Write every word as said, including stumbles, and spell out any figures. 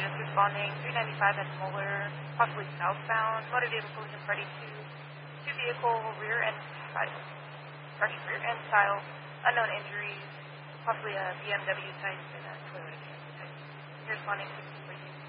just responding. three ninety-five at Moeller, possibly southbound. Motor vehicle collision party two. Two vehicle rear end style. Sorry, rear end style. Unknown injuries. Possibly a B M W type and a Toyota type. You're responding to